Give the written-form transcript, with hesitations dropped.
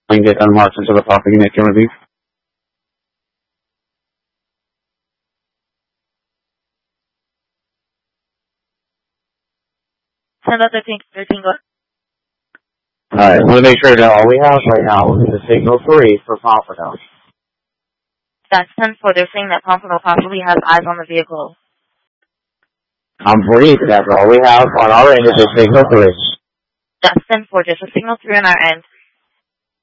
and get unmarked until the proper unit can review. Send out 13 go. Alright, I want to make sure that all we have right now is a signal 3 for Pompano. That's 10-4. They're saying that Pompano possibly has eyes on the vehicle. I'm breathing that, but all we have on our end is a signal 3. That's 10-4. Just a signal 3 on our end.